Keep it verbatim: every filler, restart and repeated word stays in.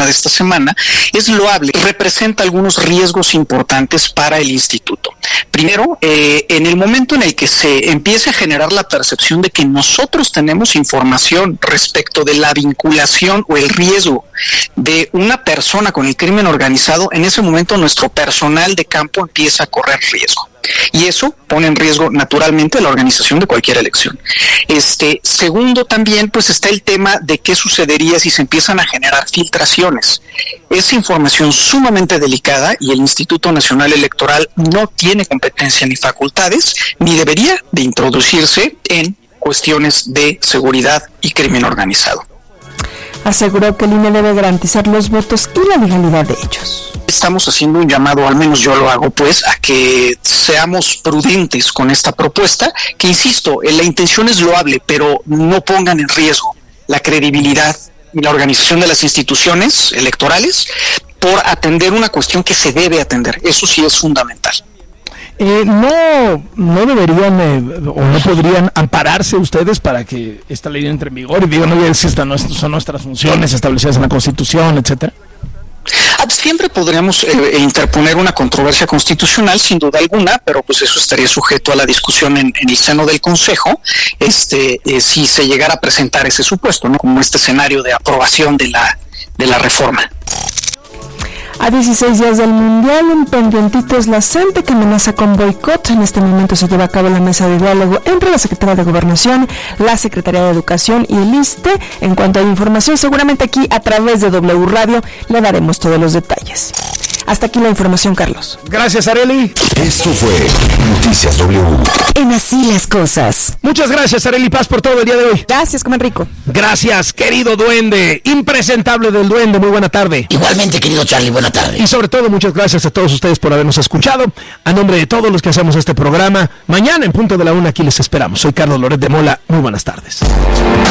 de esta semana, es loable, representa algunos riesgos importantes para el instituto. Primero, eh, en el momento en el que se empiece a generar la percepción de que nosotros tenemos información respecto de la vinculación o el riesgo de una persona con el crimen organizado, en ese momento nuestro personal de campo empieza a correr riesgo. Y eso pone en riesgo naturalmente la organización de cualquier elección. Este, segundo, también pues está el tema de qué sucedería si se empiezan a generar filtraciones. Es información sumamente delicada y el Instituto Nacional Electoral no tiene competencia ni facultades, ni debería de introducirse en cuestiones de seguridad y crimen organizado. Aseguró que el I N E debe garantizar los votos y la legalidad de ellos. Estamos haciendo un llamado, al menos yo lo hago, pues, a que seamos prudentes con esta propuesta, que insisto, la intención es loable, pero no pongan en riesgo la credibilidad y la organización de las instituciones electorales por atender una cuestión que se debe atender. Eso sí es fundamental. Eh, no, no deberían eh, o no podrían ampararse ustedes para que esta ley entre en vigor y digan, no, si estas no son nuestras funciones establecidas en la Constitución, etcétera. Siempre podríamos eh, interponer una controversia constitucional, sin duda alguna, pero pues eso estaría sujeto a la discusión en, en el seno del Consejo, este, eh, si se llegara a presentar ese supuesto, ¿no? Como este escenario de aprobación de la de la reforma. A dieciséis días del Mundial, en pendientitos la C E N T E, que amenaza con boicot. En este momento se lleva a cabo la mesa de diálogo entre la Secretaría de Gobernación, la Secretaría de Educación y el I S S S T E. En cuanto a información, seguramente aquí a través de W Radio le daremos todos los detalles. Hasta aquí la información, Carlos. Gracias, Arely. Esto fue Noticias W. En Así las Cosas. Muchas gracias, Arely Paz, por todo el día de hoy. Gracias, Comen Rico. Gracias, querido duende, impresentable del duende, muy buena tarde. Igualmente, querido Charlie, buena tarde. Y sobre todo, muchas gracias a todos ustedes por habernos escuchado. A nombre de todos los que hacemos este programa, mañana en punto de la una aquí les esperamos. Soy Carlos Loret de Mola, muy buenas tardes.